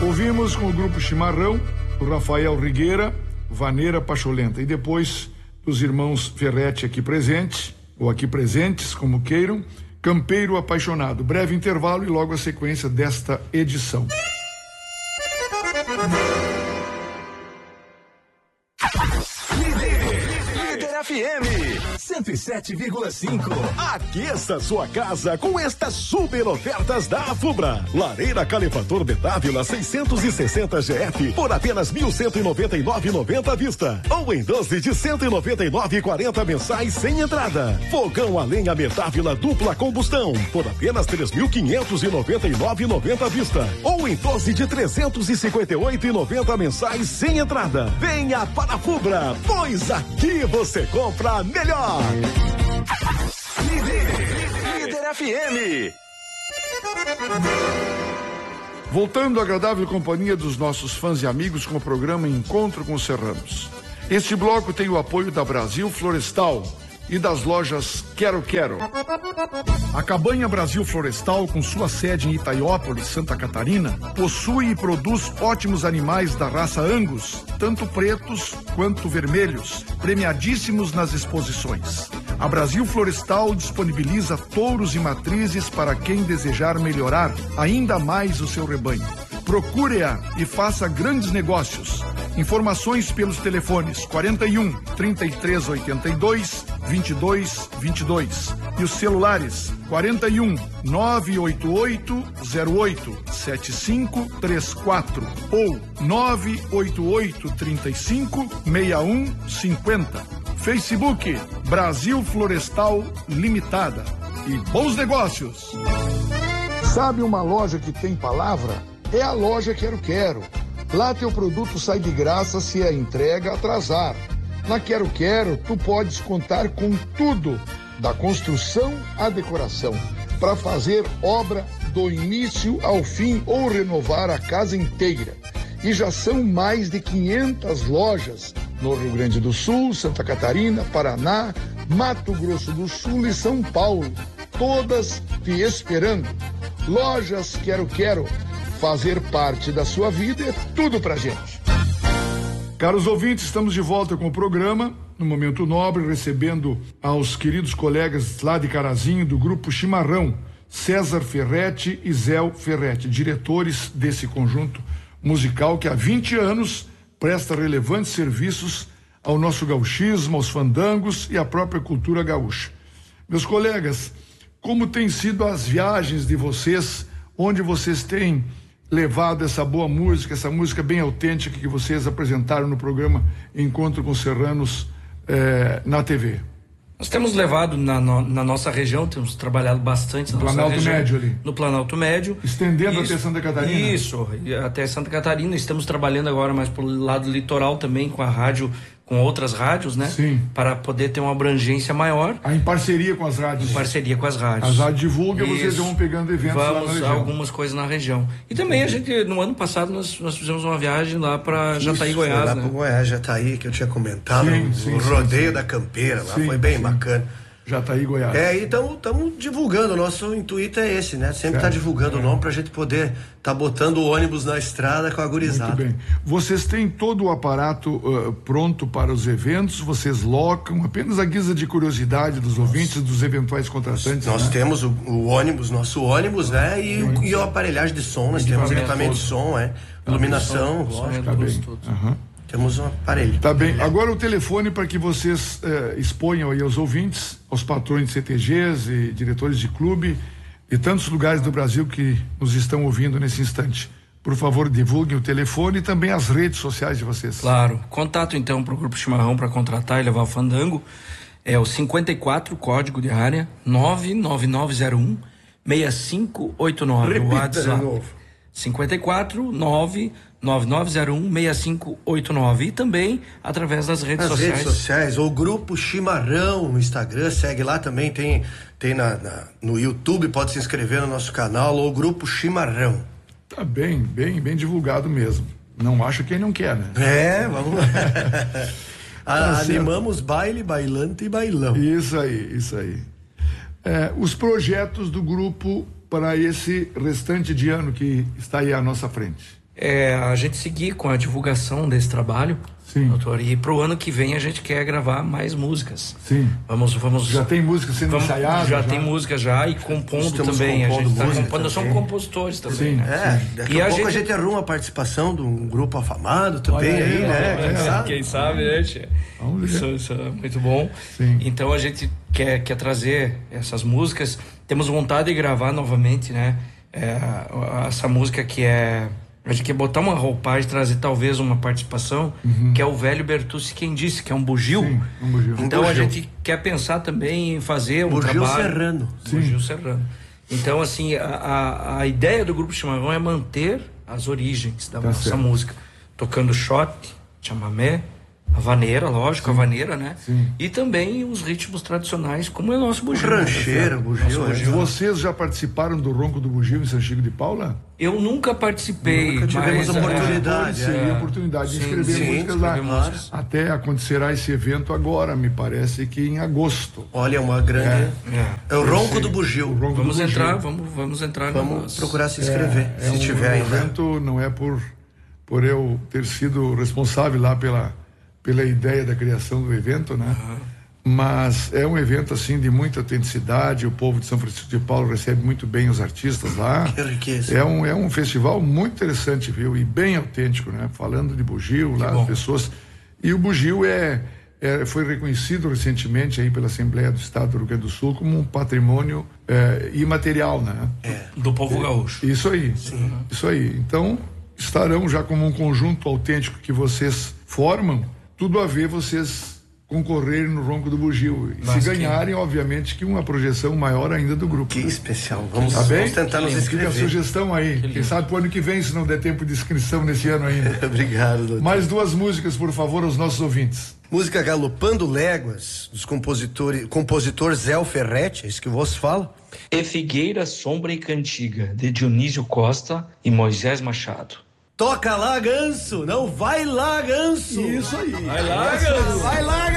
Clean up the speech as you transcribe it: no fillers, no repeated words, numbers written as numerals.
Ouvimos com o grupo Chimarrão, o Rafael Rigueira, Vaneira Pacholenta. E depois dos irmãos Ferretti aqui presentes, ou aqui presentes, como queiram, Campeiro Apaixonado. Breve intervalo e logo a sequência desta edição. Líder FM 107,5. Aqueça sua casa com estas super ofertas da Afubra. Lareira calefator Betávila 660 GF por apenas 1.199,90 à vista. Ou em 12 de 199,40 mensais sem entrada. Fogão a lenha Betávila dupla combustão por apenas 3.599,90 à vista. Ou em 12 de 358,90 mensais sem entrada. Venha para a Afubra, pois aqui você compra melhor. Líder FM. Voltando à agradável companhia dos nossos fãs e amigos com o programa Encontro com os Serranos. Este bloco tem o apoio da Brasil Florestal e das lojas Quero Quero. A Cabanha Brasil Florestal, com sua sede em Itaiópolis, Santa Catarina, possui e produz ótimos animais da raça Angus, tanto pretos quanto vermelhos, premiadíssimos nas exposições. A Brasil Florestal disponibiliza touros e matrizes para quem desejar melhorar ainda mais o seu rebanho. Procure-a e faça grandes negócios. Informações pelos telefones 41 3382 2222 e os celulares 41 988 08 7534 ou 988 35 6150. Facebook Brasil Florestal Limitada. E bons negócios! Sabe uma loja que tem palavra? É a loja Quero Quero. Lá teu produto sai de graça se a entrega atrasar. Na Quero Quero, tu podes contar com tudo, da construção à decoração, para fazer obra do início ao fim ou renovar a casa inteira. E já são mais de 500 lojas no Rio Grande do Sul, Santa Catarina, Paraná, Mato Grosso do Sul e São Paulo, todas te esperando. Lojas Quero Quero. Fazer parte da sua vida é tudo pra gente. Caros ouvintes, estamos de volta com o programa, no Momento Nobre, recebendo aos queridos colegas lá de Carazinho, do grupo Chimarrão, César Ferretti e Zé Ferretti, diretores desse conjunto musical que há 20 anos presta relevantes serviços ao nosso gauchismo, aos fandangos e à própria cultura gaúcha. Meus colegas, como têm sido as viagens de vocês, onde vocês têm levado essa boa música, essa música bem autêntica que vocês apresentaram no programa Encontro com Serranos na TV? Nós temos levado na nossa região, temos trabalhado bastante na nossa região. Médio ali. No Planalto Médio. Estendendo até Santa Catarina? Isso, até Santa Catarina. Estamos trabalhando agora mais pro lado litoral também, com a rádio, com outras rádios, né? Sim. Para poder ter uma abrangência maior. Em parceria com as rádios? Em parceria com as rádios. As rádios divulgam e vocês vão pegando eventos lá na região. Algumas coisas na região. E também a gente, no ano passado, nós fizemos uma viagem lá para Jataí, Goiás, lá né? para Goiás, Jataí, que eu tinha comentado, sim, o rodeio da Campeira, lá foi bem bacana. Jataí, Goiás. E estamos divulgando, o nosso intuito é esse, né? Sempre tá divulgando o nome pra gente poder tá botando o ônibus na estrada com a gurizada. Muito bem. Vocês têm todo o aparato pronto para os eventos? Vocês locam apenas a guisa de curiosidade dos ouvintes, dos eventuais contratantes? Nós temos o ônibus, nosso ônibus, né? E a aparelhagem de som, nós temos equipamento de som, iluminação, lógico. Tá bem. Temos um aparelho. Tá bem. Agora o telefone para que vocês exponham aí aos ouvintes, aos patrões de CTGs e diretores de clube e tantos lugares do Brasil que nos estão ouvindo nesse instante. Por favor, divulguem o telefone e também as redes sociais de vocês. Claro. Contato então para o Grupo Chimarrão para contratar e levar o fandango é o 54, código de área 99901 6589. Repita WhatsApp. de novo. 54 99901 6589 e também através das redes Nas sociais. redes sociais, ou Grupo Chimarrão no Instagram, segue lá também, tem no YouTube, pode se inscrever no nosso canal, ou Grupo Chimarrão. Tá bem divulgado mesmo. Não acha quem não quer, né? Vamos lá. Animamos baile, bailante e bailão. Isso aí. Os projetos do grupo para esse restante de ano que está aí à nossa frente. a gente seguir com a divulgação desse trabalho, Sim. doutor, e pro ano que vem a gente quer gravar mais músicas. Sim. Vamos Já tem música sendo ensaiada? Já tem música já, e compondo Estamos também. A gente tá música compondo, nós somos compositores também, Sim. né? Daqui E a a pouco a gente- gente arruma a participação de um grupo afamado também Olha aí, aí, né? Quem sabe? Quem sabe, né, tia? Vamos ver. Isso é muito bom. Sim. Então a gente quer trazer essas músicas. Temos vontade de gravar novamente, né? Essa música que a gente quer botar uma roupagem, trazer talvez uma participação, que é o velho Bertucci Quem Disse, que é um bugio. Sim, um bugio. Então Um a bugio. gente quer pensar também em fazer um Bugio trabalho. serrano. Bugio serrano. Então, assim, a ideia do Grupo Chimarrão é manter as origens da nossa certo. música. Tocando shot, chamamé, a vaneira, lógico, a vaneira, né? Sim. E também os ritmos tradicionais, como é o nosso bugio. Rancheiro, bugio. Nosso bugio. Vocês já participaram do Ronco do Bugio em São Chico de Paula? Eu nunca participei. Nunca tivemos mas, oportunidade. Seria a oportunidade de Sim, escrever sim, músicas lá. escrever músicas. Até acontecerá esse evento agora, me parece que em agosto. Olha, uma grande. É o ronco do O bugio. Ronco Vamos do Bugio. entrar, vamos entrar. Vamos procurar se inscrever, É se tiver ainda. evento, não é por eu ter sido responsável lá pela ideia da criação do evento, né? Mas é um evento assim de muita autenticidade. O povo de São Francisco de Paula recebe muito bem os artistas lá. Que riqueza. É um festival muito interessante, viu? E bem autêntico, né? Falando de bugio lá, bom. as pessoas. E o bugio foi reconhecido recentemente aí pela Assembleia do Estado do Rio Grande do Sul como um patrimônio imaterial, né? Do povo gaúcho. Isso aí. Isso aí. Então, estarão já como um conjunto autêntico que vocês formam, tudo a ver vocês concorrerem no Ronco do Bugio. E Mas se ganharem, obviamente, que uma projeção maior ainda do grupo. Que né? especial. Vamos, Tá bem? vamos tentar nos Fica a inscrever. sugestão aí. Quem sabe pro ano que vem, se não der tempo de inscrição nesse ano ainda. Obrigado, doutor. Mais 2 músicas, por favor, aos nossos ouvintes. Música Galopando Léguas, dos compositor Zé Ferretti, é isso que você fala? E Figueira, Sombra e Cantiga, de Dionísio Costa e Moisés Machado. Toca lá, ganso! Não vai lá, ganso! Isso aí. Vai lá, Ganso! Vai lá, ganso!